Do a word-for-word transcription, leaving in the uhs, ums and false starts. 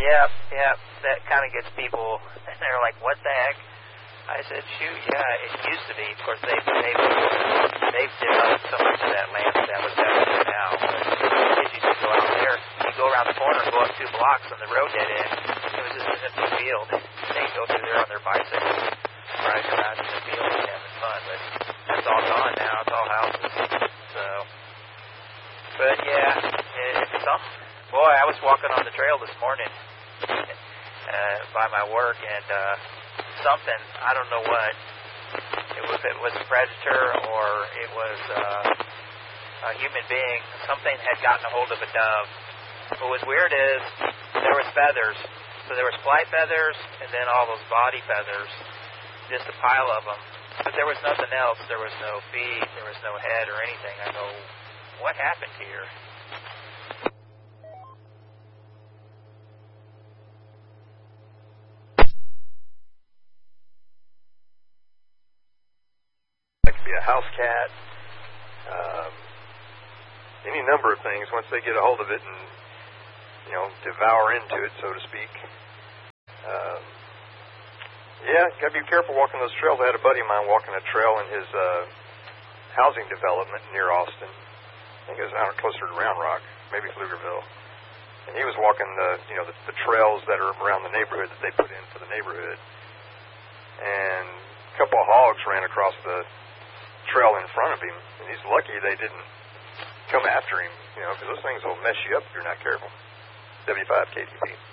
Yeah, yeah, that kind of gets people, and they're like, what the heck? I said, shoot, yeah, it used to be. Of course, they've, they've, they've developed so much of that land that that was better than now. But kids used to go out there. You go around the corner, go up two blocks, and the road dead end. It was just an empty field. They'd go through there on their bicycles, riding around in the field and having fun. But that's all gone now. It's all houses. So, but yeah, it, it's something. Boy, I was walking on the trail this morning uh, by my work, and uh, something, I don't know what, it was, it was a predator or it was uh, a human being, something had gotten a hold of a dove. What was weird is there was feathers. So there was flight feathers and then all those body feathers, just a pile of them. But there was nothing else. There was no feet, there was no head or anything. I go, what happened here? Be a house cat, um, any number of things once they get a hold of it and, you know, devour into it, so to speak. Um, yeah, got to be careful walking those trails. I had a buddy of mine walking a trail in his uh, housing development near Austin. I think it was out closer to Round Rock, maybe Pflugerville. And he was walking the, you know, the, the trails that are around the neighborhood that they put in for the neighborhood. And a couple of hogs ran across the trail in front of him, and he's lucky they didn't come after him, you know, because those things will mess you up if you're not careful. W five K T P.